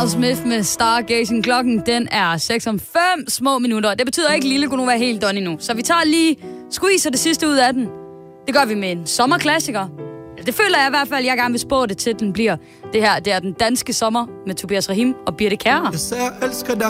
Miles Smith med Stargazing. Klokken, den er 6:05 små minutter. Det betyder ikke, Lille kunne nu være helt done endnu. Så vi tager lige squeezer det sidste ud af den. Det gør vi med en sommerklassiker. Det føler jeg i hvert fald, jeg gerne vil spå det til, den bliver. Det her, det er Den Danske Sommer med Tobias Rahim og Birthe Kjær. Jeg elsker dig